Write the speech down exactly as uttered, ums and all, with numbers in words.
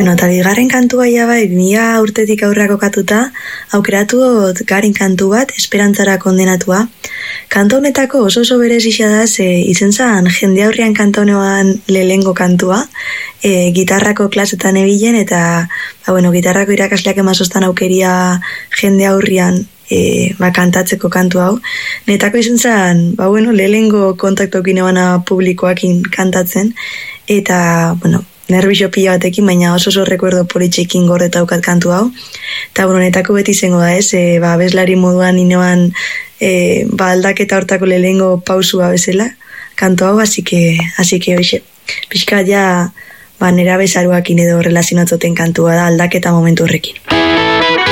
Bueno, eta bigarren kantua ja bai, mila urtetik aurrako katuta, aukeratu dut garin kantu bat, esperantzara kondenatua. Kantu honetako oso oso berezia da, ze izen zan jende aurrian kantu honean lehengo kantua, e, gitarrako klasetan ebilen, eta ba, bueno, gitarrako irakasleak emazostan aukeria jende aurrian e, ba, kantatzeko kantu hau. Netako izen zan, ba, bueno, lehengo kontaktokin ebana publikoakin kantatzen, eta, bueno, nervixo pila batekin, baina oso oso rekuerdo politxekin gorreta daukat kantu hau. Eta, bueno, netako beti izango da, ez? E, ba, bezlari moduan inoan e, ba, aldaketa hortako lehengo pausua bezala, kantu hau, así que, así que, oixe, pixka ja, ba, nera bezaruakin edo relazionatzoten kantua da aldaketa momentu horrekin.